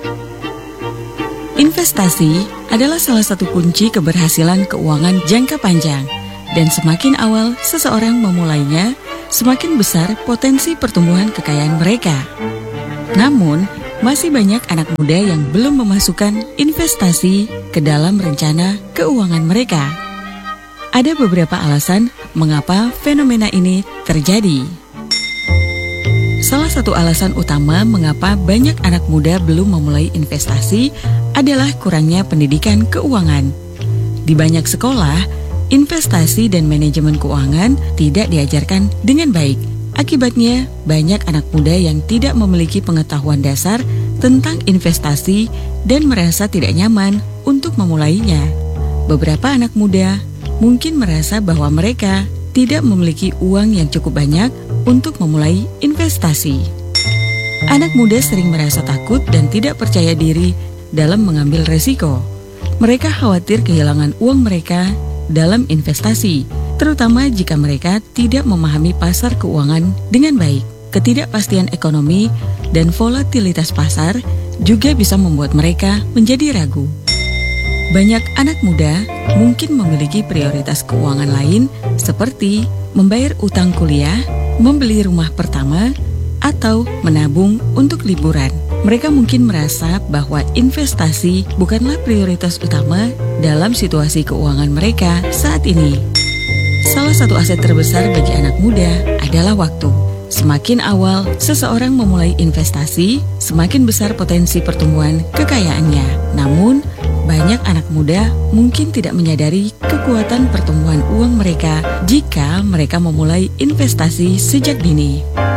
Investasi adalah salah satu kunci keberhasilan keuangan jangka panjang, dan semakin awal seseorang memulainya, semakin besar potensi pertumbuhan kekayaan mereka. Namun, masih banyak anak muda yang belum memasukkan investasi ke dalam rencana keuangan mereka. Ada beberapa alasan mengapa fenomena ini terjadi. Salah satu alasan utama mengapa banyak anak muda belum memulai investasi adalah kurangnya pendidikan keuangan. Di banyak sekolah, investasi dan manajemen keuangan tidak diajarkan dengan baik. Akibatnya, banyak anak muda yang tidak memiliki pengetahuan dasar tentang investasi dan merasa tidak nyaman untuk memulainya. Beberapa anak muda mungkin merasa bahwa mereka tidak memiliki uang yang cukup banyak untuk memulai investasi. Anak muda sering merasa takut dan tidak percaya diri dalam mengambil resiko. Mereka khawatir kehilangan uang mereka dalam investasi, terutama jika mereka tidak memahami pasar keuangan dengan baik. Ketidakpastian ekonomi dan volatilitas pasar juga bisa membuat mereka menjadi ragu. Banyak anak muda mungkin memiliki prioritas keuangan lain seperti membayar utang kuliah, membeli rumah pertama, atau menabung untuk liburan. Mereka mungkin merasa bahwa investasi bukanlah prioritas utama dalam situasi keuangan mereka saat ini. Salah satu aset terbesar bagi anak muda adalah waktu. Semakin awal seseorang memulai investasi, semakin besar potensi pertumbuhan kekayaannya. Namun, banyak anak muda mungkin tidak menyadari kekuatan pertumbuhan uang mereka jika mereka memulai investasi sejak dini.